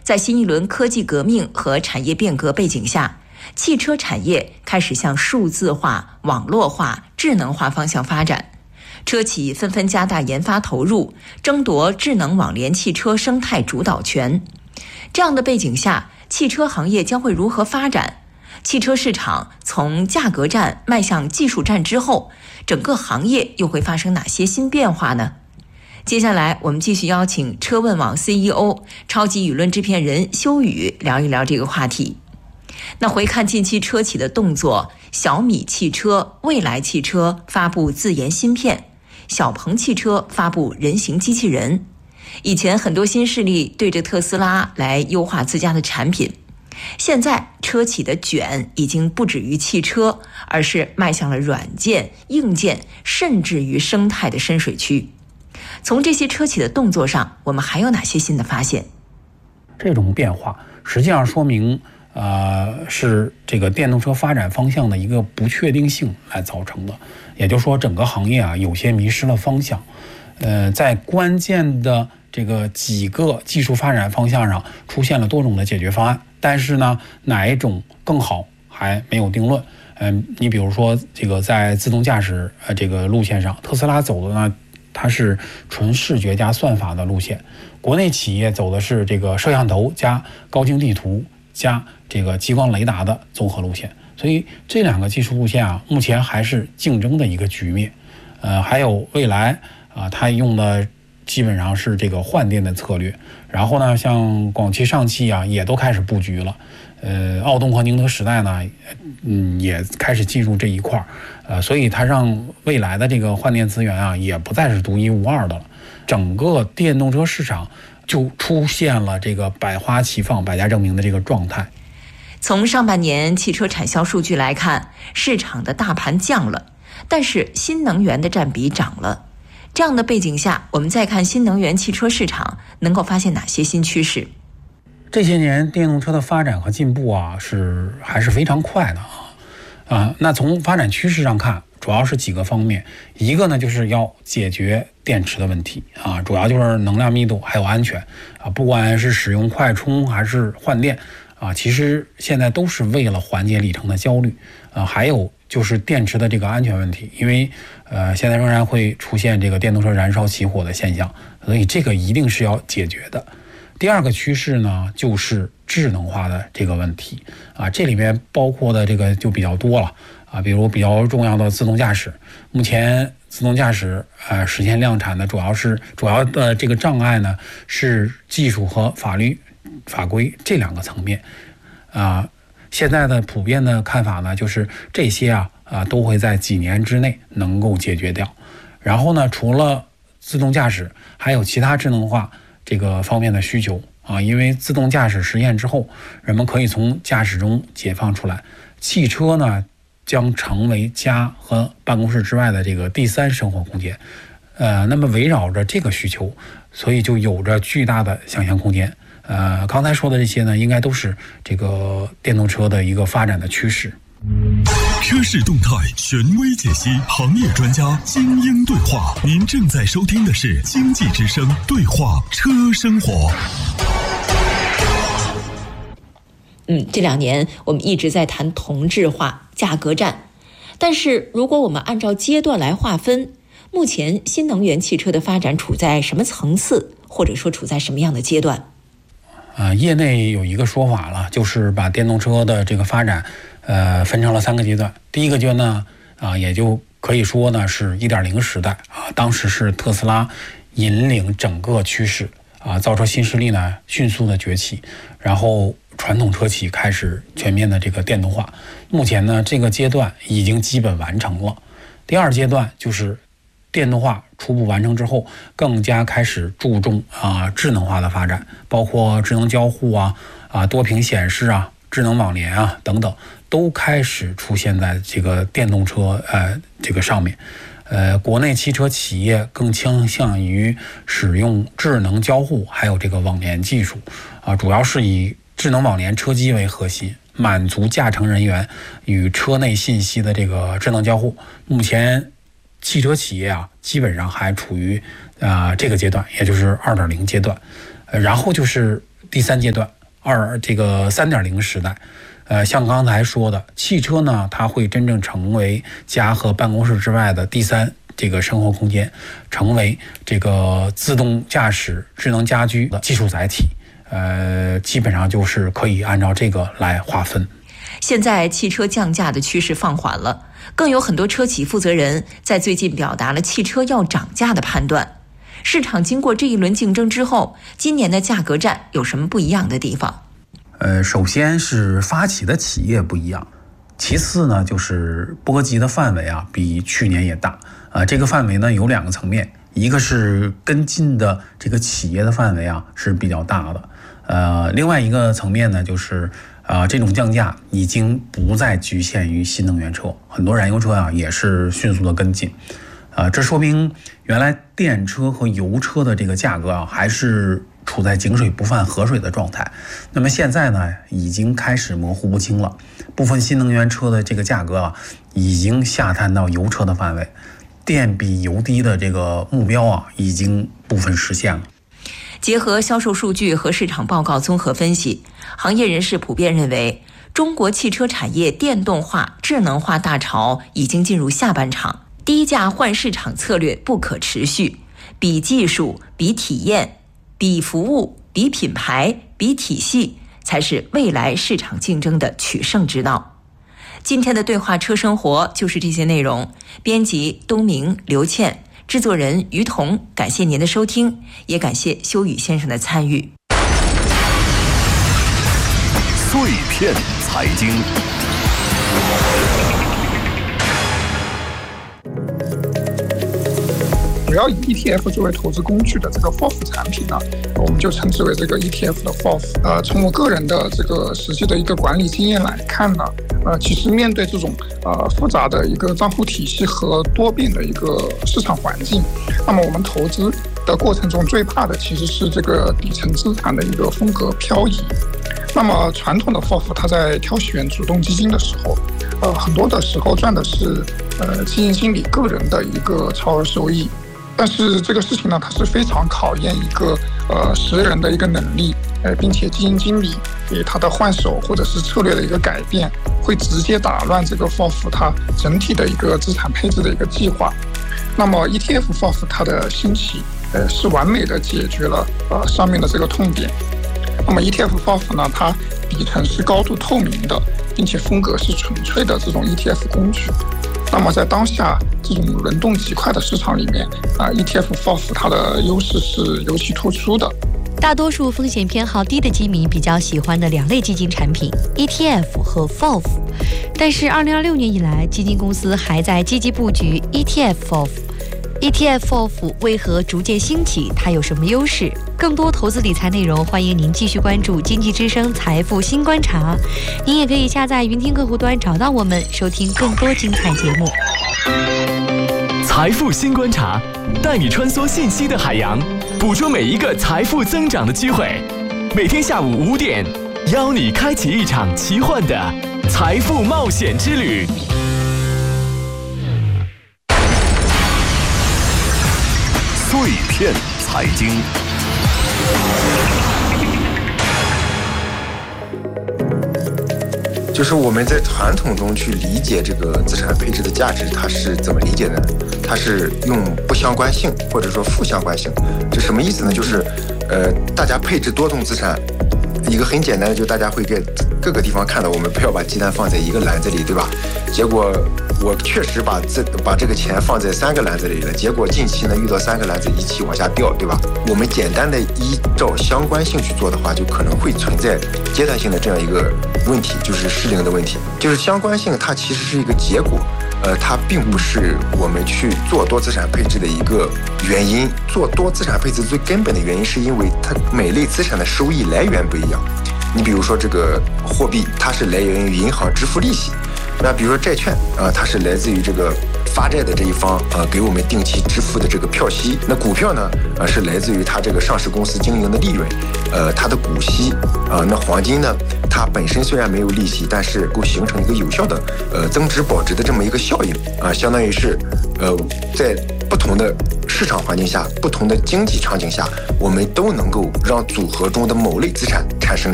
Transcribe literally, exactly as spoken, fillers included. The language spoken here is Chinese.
在新一轮科技革命和产业变革背景下，汽车产业开始向数字化、网络化、智能化方向发展。车企纷纷加大研发投入，争夺智能网联汽车生态主导权。这样的背景下，汽车行业将会如何发展？汽车市场从价格战迈向技术战之后，整个行业又会发生哪些新变化呢？接下来我们继续邀请车问网 C E O、超级舆论制片人修宇聊一聊这个话题。那回看近期车企的动作，小米汽车、蔚来汽车发布自研芯片，小鹏汽车发布人形机器人。以前很多新势力对着特斯拉来优化自家的产品，现在车企的卷已经不止于汽车，而是迈向了软件、硬件，甚至于生态的深水区。从这些车企的动作上，我们还有哪些新的发现？ 这种变化实际上说明呃，是这个电动车发展方向的一个不确定性来造成的，也就是说整个行业啊有些迷失了方向。呃，在关键的这个几个技术发展方向上出现了多种的解决方案，但是呢哪一种更好还没有定论。嗯、呃，你比如说这个在自动驾驶呃这个路线上，特斯拉走的呢它是纯视觉加算法的路线，国内企业走的是这个摄像头加高精地图加这个激光雷达的综合路线，所以这两个技术路线啊，目前还是竞争的一个局面。呃，还有蔚来啊，它用的基本上是这个换电的策略，然后呢，像广汽上汽啊，也都开始布局了。呃，奥动和宁德时代呢，嗯，也开始进入这一块儿，呃，所以它让未来的这个换电资源啊，也不再是独一无二的了。整个电动车市场就出现了这个百花齐放、百家争鸣的这个状态。 从上半年汽车产销数据来看，市场的大盘降了，但是新能源的占比涨了。这样的背景下，我们再看新能源汽车市场，能够发现哪些新趋势？ 这些年电动车的发展和进步啊，是还是非常快的啊。啊，那从发展趋势上看，主要是几个方面。一个呢，就是要解决电池的问题啊，主要就是能量密度还有安全啊，不管是使用快充还是换电啊，其实现在都是为了缓解里程的焦虑啊。还有就是电池的这个安全问题，因为呃现在仍然会出现这个电动车燃烧起火的现象，所以这个一定是要解决的。第二个趋势呢，就是智能化的这个问题啊，这里面包括的这个就比较多了啊，比如比较重要的自动驾驶，目前自动驾驶呃实现量产的主要是主要的这个障碍呢是技术和法律法规这两个层面啊。现在的普遍的看法呢，就是这些啊啊都会在几年之内能够解决掉。然后呢，除了自动驾驶，还有其他智能化这个方面的需求啊，因为自动驾驶实现之后，人们可以从驾驶中解放出来，汽车呢将成为家和办公室之外的这个第三生活空间。呃，那么围绕着这个需求，所以就有着巨大的想象空间。呃，刚才说的这些呢，应该都是这个电动车的一个发展的趋势。 车市动态，权威解析，行业专家精英对话。您正在收听的是经济之声对话车生活。 嗯，这两年我们一直在谈同质化、价格战，但是如果我们按照阶段来划分，目前新能源汽车的发展处在什么层次，或者说处在什么样的阶段？ 啊，业内有一个说法了，就是把电动车的这个发展，呃，分成了三个阶段。第一个阶段呢，啊，也就可以说呢是 一点零 时代啊，当时是特斯拉引领整个趋势啊，造车新势力呢迅速的崛起，然后传统车企开始全面的这个电动化。目前呢，这个阶段已经基本完成了。第二阶段就是电动化初步完成之后，更加开始注重啊智能化的发展，包括智能交互啊、啊多屏显示啊、智能网联啊等等，都开始出现在这个电动车呃这个上面。呃，国内汽车企业更倾向于使用智能交互，还有这个网联技术啊，主要是以智能网联车机为核心，满足驾乘人员与车内信息的这个智能交互。目前汽车企业啊，基本上还处于啊、呃、这个阶段，也就是 二点零 阶段。呃，然后就是第三阶段，二这个 三点零 时代。呃，像刚才说的，汽车呢，它会真正成为家和办公室之外的第三这个生活空间，成为这个自动驾驶、智能家居的技术载体。呃，基本上就是可以按照这个来划分。 现在汽车降价的趋势放缓了，更有很多车企负责人在最近表达了汽车要涨价的判断。市场经过这一轮竞争之后，今年的价格战有什么不一样的地方？ 呃，首先是发起的企业不一样，其次呢就是波及的范围啊比去年也大啊、呃。这个范围呢有两个层面，一个是跟进的这个企业的范围啊是比较大的，呃，另外一个层面呢就是啊、呃、这种降价已经不再局限于新能源车，很多燃油车啊也是迅速的跟进。啊，这说明原来电车和油车的这个价格啊，还是处在井水不犯河水的状态。那么现在呢，已经开始模糊不清了。部分新能源车的这个价格啊，已经下探到油车的范围，电比油低的这个目标啊，已经部分实现了。 结合销售数据和市场报告综合分析，行业人士普遍认为，中国汽车产业电动化、智能化大潮已经进入下半场。低价换市场策略不可持续，比技术、比体验、比服务、比品牌、比体系，才是未来市场竞争的取胜之道。今天的对话车生活就是这些内容。编辑东明、刘倩，制作人于彤。感谢您的收听，也感谢修宇先生的参与。 碎片财经。 主要以 E T F 作为投资工具的这个 F O F 产品呢，我们就称之为这个 E T F 的 F O F。呃，从我个人的这个实际的一个管理经验来看呢，呃，其实面对这种呃复杂的一个账户体系和多变的一个市场环境，那么我们投资的过程中最怕的其实是这个底层资产的一个风格漂移。那么传统的 F O F 它在挑选主动基金的时候，呃，很多的时候赚的是呃基金经理个人的一个超额收益。但是这个事情呢，它是非常考验一个呃识人的一个能力，呃，并且基金经理给他的换手或者是策略的一个改变，会直接打乱这个 F O F 它整体的一个资产配置的一个计划。那么 E T F F O F 它的兴起，呃，是完美的解决了呃上面的这个痛点。那么 E T F F O F 呢，它底层是高度透明的，并且风格是纯粹的这种 E T F 工具。那么在当下这种轮动极快的市场里面啊 ，E T F F O F 它的优势是尤其突出的。 大多数风险偏好低的基民比较喜欢的两类基金产品 E T F 和 F O F。但是二零二六年以来，基金公司还在积极布局 E T F F O F。E T F F O F 为何逐渐兴起？它有什么优势？更多投资理财内容，欢迎您继续关注经济之声财富新观察。您也可以下载云听客户端找到我们，收听更多精彩节目。 财富新观察，带你穿梭信息的海洋，捕捉每一个财富增长的机会。每天下午五点，邀你开启一场奇幻的财富冒险之旅。 碎片财经， 就是我们在传统中去理解这个资产配置的价值，它是怎么理解的呢？它是用不相关性或者说负相关性。这什么意思呢？就是呃，大家配置多种资产，一个很简单的，就大家会在各个地方看到，我们不要把鸡蛋放在一个篮子里，对吧？结果我确实把这把这个钱放在三个篮子里了，结果近期呢遇到三个篮子一起往下掉，对吧？我们简单的依照相关性去做的话，就可能会存在阶段性的这样一个问题，就是适龄的问题。就是相关性它其实是一个结果，呃，它并不是我们去做多资产配置的一个原因。做多资产配置最根本的原因是因为它每类资产的收益来源不一样。你比如说这个货币，它是来源于银行支付利息。那比如说债券啊、呃，它是来自于这个发债的这一方啊、呃，给我们定期支付的这个票息。那股票呢，啊、呃、是来自于它这个上市公司经营的利润，呃，它的股息啊、呃。那黄金呢，它本身虽然没有利息，但是够形成一个有效的呃增值保值的这么一个效应啊、呃，相当于是呃在不同的市场环境下、不同的经济场景下，我们都能够让组合中的某类资产产生